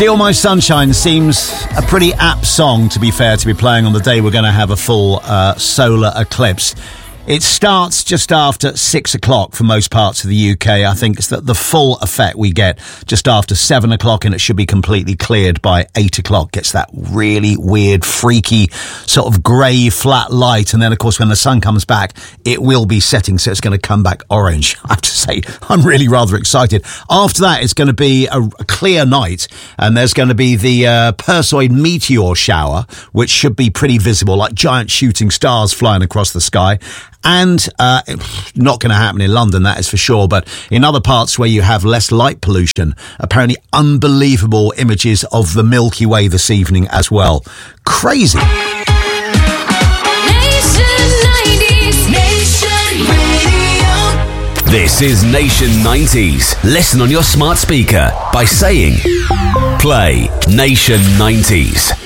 Steal My Sunshine seems a pretty apt song, to be fair, to be playing on the day we're going to have a full solar eclipse. It starts just after 6 o'clock for most parts of the UK. I think it's the full effect we get just after 7 o'clock, and it should be completely cleared by 8 o'clock. Gets that really weird, freaky, sort of grey, flat light. And then, of course, when the sun comes back, it will be setting, so it's going to come back orange. I have to say, I'm really rather excited. After that, it's going to be a clear night, and there's going to be the Perseid meteor shower, which should be pretty visible, like giant shooting stars flying across the sky. And not going to happen in London, that is for sure. But in other parts where you have less light pollution, apparently unbelievable images of the Milky Way this evening as well. Crazy. Nation 90s, Nation Radio. This is Nation 90s. Listen on your smart speaker by saying, play Nation 90s.